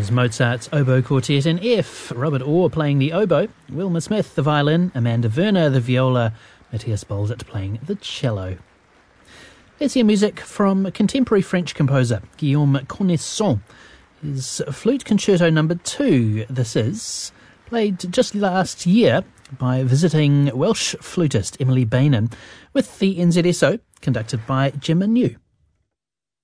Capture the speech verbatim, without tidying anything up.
was Mozart's Oboe Quartet in F. Robert Orr playing the oboe, Wilma Smith the violin, Amanda Werner the viola, Matthias Bolzert playing the cello. Let's hear music from contemporary French composer Guillaume Connaisson. His Flute Concerto number two, this is, played just last year by visiting Welsh flutist Emily Bainan with the N Z S O, conducted by Jim Anew.